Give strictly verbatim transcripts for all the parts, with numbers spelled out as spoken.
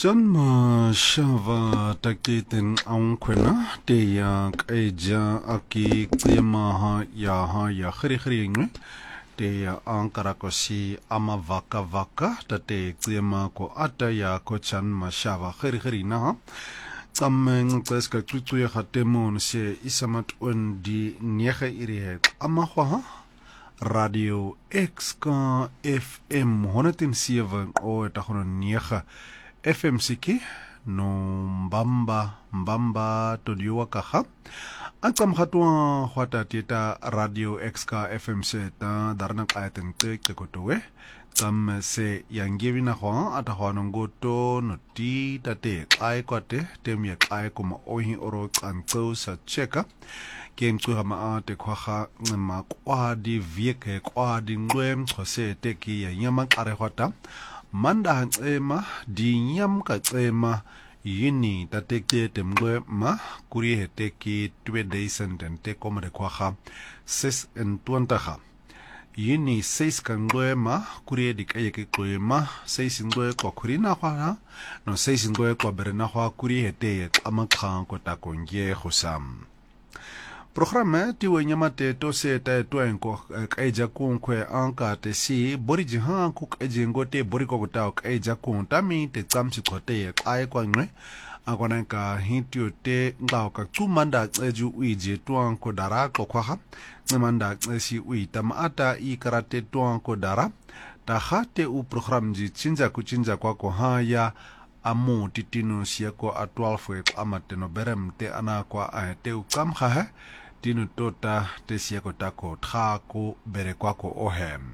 Jan ma shava takiten aunkwena te ya kaija aki klima ha ya ha ya khiri khiri ngwe te ya ankara ko si ama vaka vaka ta te klima ko ata ya ko chan ma shava khiri khiri na Tsameng tseska tutu ya khatemon se isamat on di nyekhe iri ama khwa Radio X K F M honderd zeven o ta khono nyekhe F M siki no mbamba mbamba todiwa kaha antsam khatwa khwata teta Radio X K F M se ta darna qaten te kotowe tsam se yangevi na khwa ata khwana ngoto no ti tate kai kwate tem ya kai kuma ohi oro tsantso sa cheka kem tsuha ma ate khwa ma kwadi vieke kwadi ngwem khose te ki ya nyama qare khwata manda ema di nyam ka tsema yini tateke temgwe ma kuri heteki twe deisen den te komre kwaha ses en tuantaha yini seis kangwe ma kuri dik ayeke klema seis ngwe kwa kuri na kwa no seis ngwe kwa berena kwa kuri hete amakha ko takonge khosam Programme tiwe nyamate to se ta to enko kaija kunkwe anka te si bori jihan ku kaije ngote bori ko ta kaija kun tami te tsamsi khote ai kwa ngwe akona ka hitio te ngao ka tsumanda tseju uije to anko dara ko kwa tsemanda si ui tamata i karate to anko dara ta khate u program ji chinja ku chinja kwa ko haya amu titinu siako a twelve amateno berem te ana kwa a te u kam kha tinu tota te siako tako trako bere kwako ohem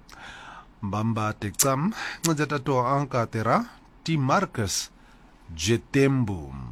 Mbamba teksam ngajata to anka tera ti Marcus Jetembu